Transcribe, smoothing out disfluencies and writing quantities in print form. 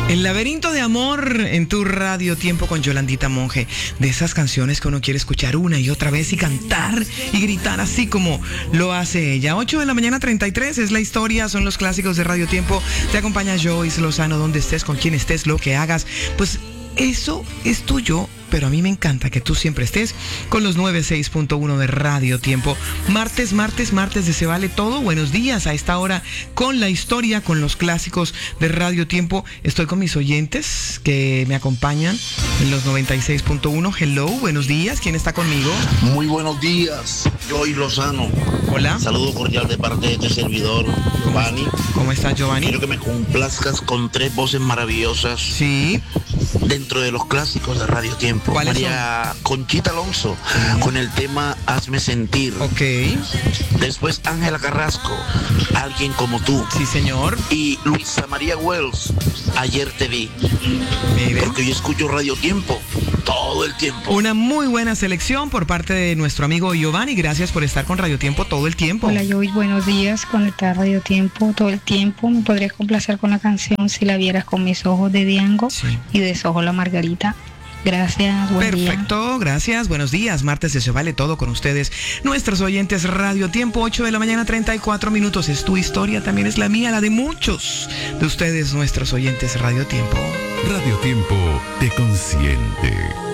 El laberinto de amor en tu Radio Tiempo con Yolandita Monge. De esas canciones que uno quiere escuchar una y otra vez y cantar y gritar así como lo hace ella. 8 de la mañana 33 es la historia, son los clásicos de Radio Tiempo. Te acompaña Joyce Lozano, donde estés, con quien estés, lo que hagas. Pues eso es tuyo, pero a mí me encanta que tú siempre estés con los 96.1 de Radio Tiempo. Martes de Se Vale Todo. Buenos días a esta hora con la historia, con los clásicos de Radio Tiempo. Estoy con mis oyentes que me acompañan en los 96.1. Hello, buenos días. ¿Quién está conmigo? Muy buenos días, Joyce Lozano. Hola. Saludo cordial de parte de este servidor, Giovanni. ¿Cómo estás, Giovanni? Quiero que me complazcas con 3 voces maravillosas. Sí. Dentro de los clásicos de Radio Tiempo. María Conchita Alonso, con el tema Hazme Sentir. Ok. Después Ángela Carrasco, Alguien Como Tú. Sí, señor. Y Luisa María Wells, Ayer Te Vi. Mire. Porque yo escucho Radio Tiempo todo el tiempo. Una muy buena selección por parte de nuestro amigo Giovanni. Gracias por estar con Radio Tiempo todo el tiempo. Hola, Joyce, buenos días. Conectada a Radio Tiempo todo el tiempo. Me podrías complacer con la canción Si la vieras con mis ojos de Diango, sí, y Desojo la Margarita. Gracias, buen Perfecto, día. Gracias, buenos días. Martes de Se Vale Todo con ustedes. Nuestros oyentes Radio Tiempo, 8 de la mañana 34 minutos. Es tu historia, también es la mía, la de muchos de ustedes, nuestros oyentes Radio Tiempo. Radio Tiempo te consiente.